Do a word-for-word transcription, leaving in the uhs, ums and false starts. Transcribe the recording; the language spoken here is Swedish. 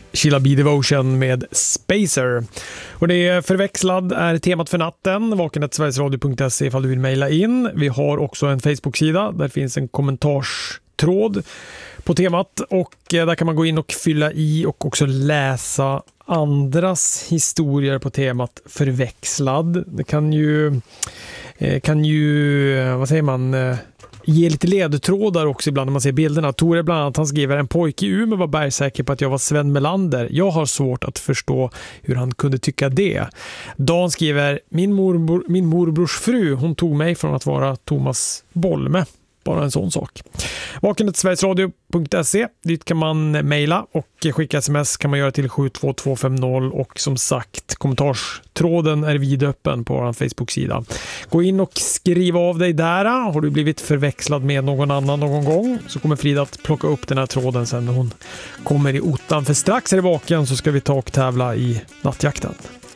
Sheila B. Devotion med Spacer. Och det är förväxlad är temat för natten. vakenet sverigesradio punkt se ifall du vill mejla in. Vi har också en Facebook-sida. Där finns en kommentarstråd på temat. Och där kan man gå in och fylla i och också läsa andras historier på temat förväxlad. Det kan ju, kan ju vad säger man... ge lite ledtrådar också ibland när man ser bilderna. Tore bland annat, han skriver: en pojke i Umeå var bergsäker på att jag var Sven Melander. Jag har svårt att förstå hur han kunde tycka det. Dan skriver: min, morbror, min morbrors fru, hon tog mig från att vara Thomas Bolme. Bara en sån sak. vakenet sverigesradio punkt se, dit kan man mejla och skicka sms kan man göra till sju två två fem noll, och som sagt, kommentarstråden är vidöppen på vår Facebook-sida. Gå in och skriv av dig där. Har du blivit förväxlad med någon annan någon gång, så kommer Frida att plocka upp den här tråden sen när hon kommer i ottan. För strax är det vaken så ska vi ta och tävla i nattjakten.